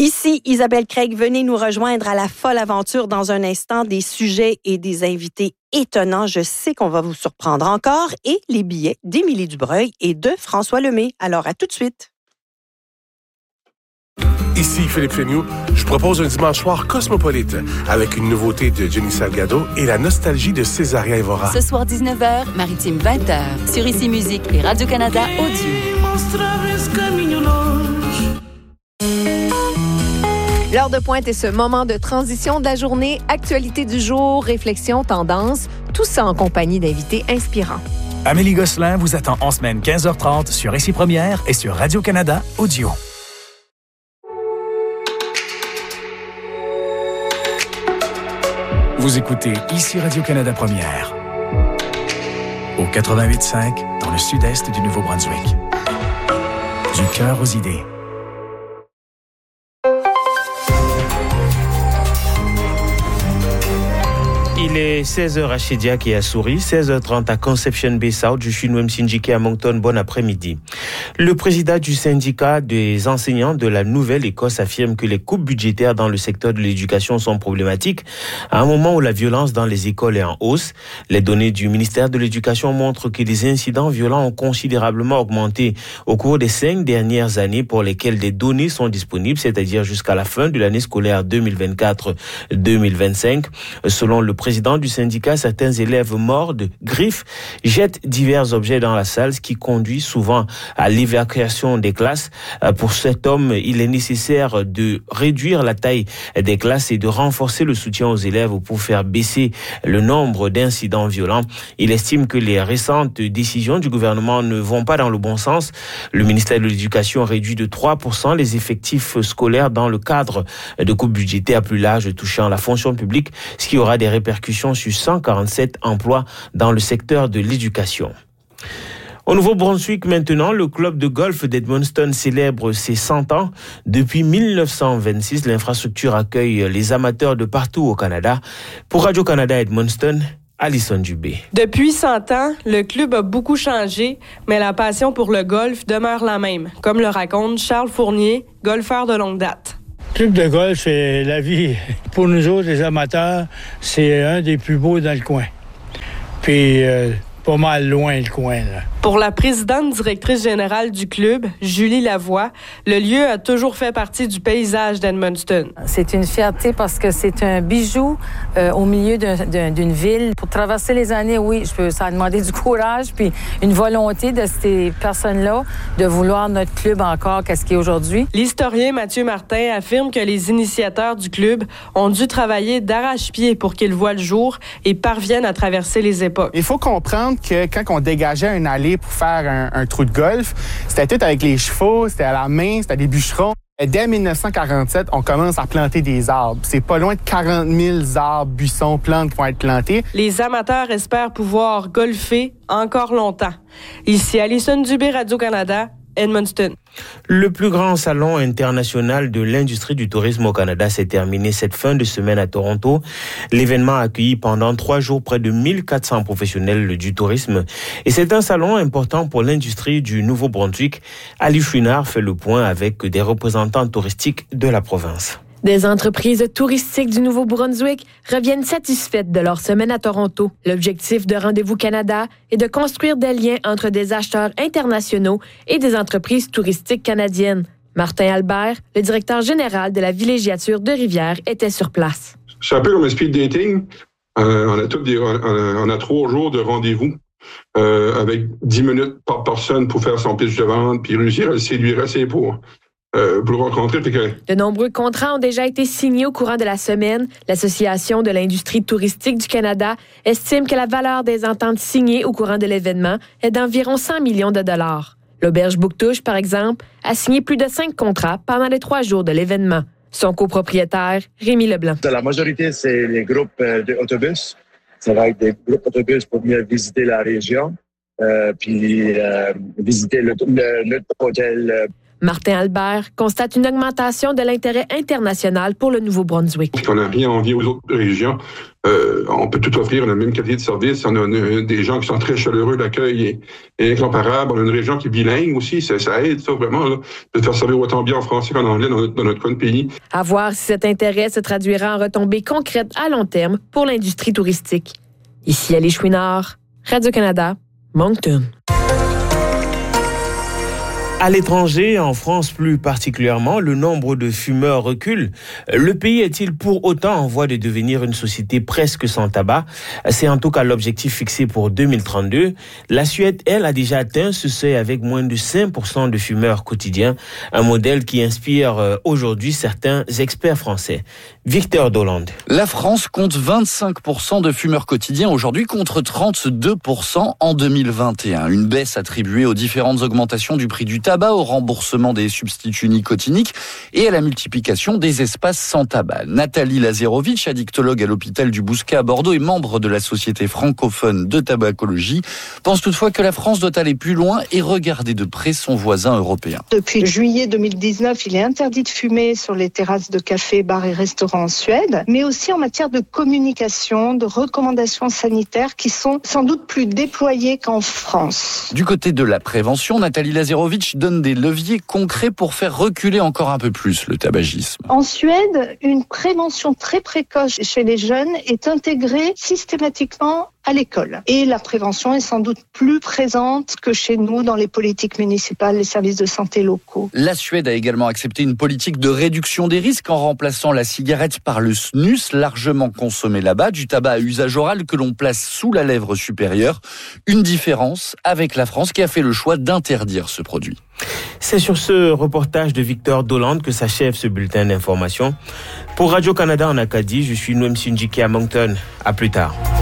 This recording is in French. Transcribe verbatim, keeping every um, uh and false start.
Ici Isabelle Craig, venez nous rejoindre à la folle aventure dans un instant, des sujets et des invités étonnants. Je sais qu'on va vous surprendre encore et les billets d'Émilie Dubreuil et de François Lemay. Alors à tout de suite. Ici Philippe Féniou, je propose un dimanche soir cosmopolite avec une nouveauté de Jenny Salgado et la nostalgie de Césaria Evora. Ce soir dix-neuf heures, Maritime vingt heures, sur Ici Musique et Radio-Canada Audio. L'heure de pointe est ce moment de transition de la journée, actualité du jour, réflexion, tendance, tout ça en compagnie d'invités inspirants. Amélie Gosselin vous attend en semaine quinze heures trente sur Ici Première et sur Radio-Canada Audio. Vous écoutez Ici Radio-Canada Première. Au quatre-vingt-huit cinq, dans le sud-est du Nouveau-Brunswick. Du cœur aux idées. Il est seize heures à Shediac et à Souris, seize heures trente à Conception Bay South. Je suis Noem Sindjike à Moncton. Bon après-midi. Le président du syndicat des enseignants de la Nouvelle-Écosse affirme que les coupes budgétaires dans le secteur de l'éducation sont problématiques à un moment où la violence dans les écoles est en hausse. Les données du ministère de l'Éducation montrent que les incidents violents ont considérablement augmenté au cours des cinq dernières années pour lesquelles des données sont disponibles, c'est-à-dire jusqu'à la fin de l'année scolaire deux mille vingt-quatre deux mille vingt-cinq. Selon le président du syndicat, certains élèves morts de griffes jettent divers objets dans la salle, ce qui conduit souvent à l'évacuation des classes. Pour cet homme, il est nécessaire de réduire la taille des classes et de renforcer le soutien aux élèves pour faire baisser le nombre d'incidents violents. Il estime que les récentes décisions du gouvernement ne vont pas dans le bon sens. Le ministère de l'Éducation réduit de trois pour cent les effectifs scolaires dans le cadre de coupes budgétaires plus larges touchant la fonction publique, ce qui aura des répercussions sur cent quarante-sept emplois dans le secteur de l'éducation. Au Nouveau-Brunswick, maintenant, le club de golf d'Edmundston célèbre ses cent ans. Depuis mille neuf cent vingt-six, l'infrastructure accueille les amateurs de partout au Canada. Pour Radio-Canada Edmundston, Alison Dubé. Depuis cent ans, le club a beaucoup changé, mais la passion pour le golf demeure la même, comme le raconte Charles Fournier, golfeur de longue date. Le club de golf, c'est la vie. Pour nous autres, les amateurs, c'est un des plus beaux dans le coin. Puis, euh, pas mal loin, le coin, là. Pour la présidente directrice générale du club, Julie Lavoie, le lieu a toujours fait partie du paysage d'Edmundston. C'est une fierté parce que c'est un bijou euh, au milieu d'un, d'un, d'une ville. Pour traverser les années, oui, je peux, ça a demandé du courage puis une volonté de ces personnes-là de vouloir notre club encore qu'est-ce qu'il est aujourd'hui. L'historien Mathieu Martin affirme que les initiateurs du club ont dû travailler d'arrache-pied pour qu'il voie le jour et parviennent à traverser les époques. Il faut comprendre que quand on dégageait une allée pour faire un, un trou de golf, c'était tout avec les chevaux, c'était à la main, c'était des bûcherons. Dès dix-neuf cent quarante-sept, on commence à planter des arbres. C'est pas loin de quarante mille arbres, buissons, plantes qui vont être plantés. Les amateurs espèrent pouvoir golfer encore longtemps. Ici Alison Dubé, Radio-Canada, Edmundston. Le plus grand salon international de l'industrie du tourisme au Canada s'est terminé cette fin de semaine à Toronto. L'événement a accueilli pendant trois jours près de mille quatre cents professionnels du tourisme. Et c'est un salon important pour l'industrie du Nouveau-Brunswick. Ali Chouinard fait le point avec des représentants touristiques de la province. Des entreprises touristiques du Nouveau-Brunswick reviennent satisfaites de leur semaine à Toronto. L'objectif de Rendez-vous Canada est de construire des liens entre des acheteurs internationaux et des entreprises touristiques canadiennes. Martin Albert, le directeur général de la villégiature de Rivière, était sur place. C'est un peu comme un speed dating. Euh, on a toutes des, on a, on a trois jours de rendez-vous euh, avec dix minutes par personne pour faire son pitch de vente puis réussir à le séduire assez pour... Euh, pour le rencontrer. Que... De nombreux contrats ont déjà été signés au courant de la semaine. L'Association de l'industrie touristique du Canada estime que la valeur des ententes signées au courant de l'événement est d'environ cent millions de dollars. L'auberge Bouctouche, par exemple, a signé plus de cinq contrats pendant les trois jours de l'événement. Son copropriétaire, Rémi Leblanc. La majorité, c'est les groupes d'autobus. Ça va être des groupes d'autobus pour venir visiter la région, euh, puis euh, visiter le, le, le hôtel. Martin Albert constate une augmentation de l'intérêt international pour le Nouveau-Brunswick. On n'a rien à envier aux autres régions. Euh, on peut tout offrir, on a la même qualité de service. On a une, des gens qui sont très chaleureux, l'accueil est, est incomparable. On a une région qui est bilingue aussi, ça, ça aide ça vraiment là, de faire servir autant bien en français qu'en anglais dans notre, dans notre coin de pays. À voir si cet intérêt se traduira en retombées concrètes à long terme pour l'industrie touristique. Ici Alice Chouinard, Radio-Canada, Moncton. À l'étranger, en France plus particulièrement, le nombre de fumeurs recule. Le pays est-il pour autant en voie de devenir une société presque sans tabac? C'est en tout cas l'objectif fixé pour deux mille trente-deux. La Suède, elle, a déjà atteint ce seuil avec moins de cinq pour cent de fumeurs quotidiens, un modèle qui inspire aujourd'hui certains experts français. Victor Dolande. La France compte vingt-cinq pour cent de fumeurs quotidiens aujourd'hui contre trente-deux pour cent en deux mille vingt et un. Une baisse attribuée aux différentes augmentations du prix du tabac, au remboursement des substituts nicotiniques et à la multiplication des espaces sans tabac. Nathalie Lazerovic, addictologue à l'hôpital du Bouscat à Bordeaux et membre de la Société francophone de tabacologie, pense toutefois que la France doit aller plus loin et regarder de près son voisin européen. Depuis juillet deux mille dix-neuf, il est interdit de fumer sur les terrasses de cafés, bars et restaurants en Suède, mais aussi en matière de communication, de recommandations sanitaires qui sont sans doute plus déployées qu'en France. Du côté de la prévention, Nathalie Lazerovic donne des leviers concrets pour faire reculer encore un peu plus le tabagisme. En Suède, une prévention très précoce chez les jeunes est intégrée systématiquement à l'école. Et la prévention est sans doute plus présente que chez nous dans les politiques municipales, les services de santé locaux. La Suède a également accepté une politique de réduction des risques en remplaçant la cigarette par le snus, largement consommé là-bas, du tabac à usage oral que l'on place sous la lèvre supérieure. Une différence avec la France qui a fait le choix d'interdire ce produit. C'est sur ce reportage de Victor Dolande que s'achève ce bulletin d'information. Pour Radio-Canada en Acadie, je suis Noem Sinjiki à Moncton. À plus tard.